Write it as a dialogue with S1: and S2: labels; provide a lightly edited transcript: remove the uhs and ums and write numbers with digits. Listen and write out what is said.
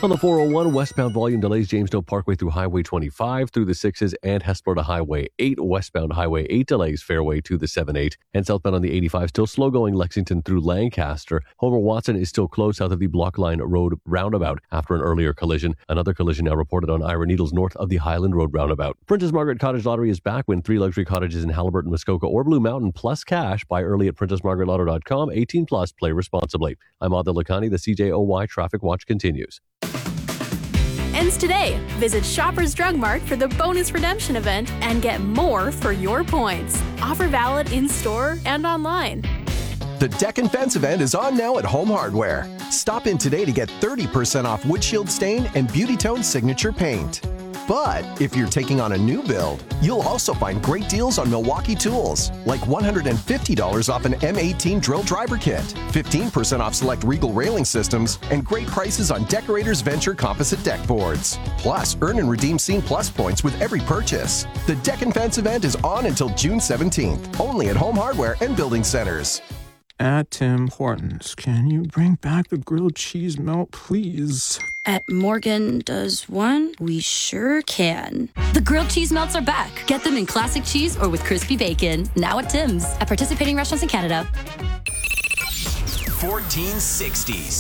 S1: On the 401, westbound volume delays Jamestown Parkway through Highway 25 through the 6s and Hespeler to Highway 8. Westbound Highway 8 delays Fairway to the 7-8. And southbound on the 85, still slow going Lexington through Lancaster. Homer Watson is still closed south of the Block Line Road roundabout after an earlier collision. Another collision now reported on Ira Needles north of the Highland Road roundabout. Princess Margaret Cottage Lottery is back. Win 3 luxury cottages in Halliburton, Muskoka, or Blue Mountain plus cash. Buy early at princessmargaretlotto.com. 18 plus. Play responsibly. I'm Adil Lakhani. The CJOY Traffic Watch continues.
S2: Ends today. Visit Shoppers Drug Mart for the bonus redemption event and get more for your points. Offer valid in-store and online.
S3: The Deck and Fence event is on now at Home Hardware. Stop in today to get 30% off Windshield Stain and Beauty Tone Signature Paint. But if you're taking on a new build, you'll also find great deals on Milwaukee tools, like $150 off an M18 drill driver kit, 15% off select Regal railing systems, and great prices on Decorators Venture composite deck boards. Plus, earn and redeem Scene Plus points with every purchase. The Deck and Fence event is on until June 17th, only at Home Hardware and Building Centers.
S4: At Tim Hortons, can you bring back the grilled cheese melt, please?
S5: At Morgan Does One, we sure can.
S6: The grilled cheese melts are back. Get them in classic cheese or with crispy bacon. Now at Tim's. At participating restaurants in Canada.
S7: 1460s.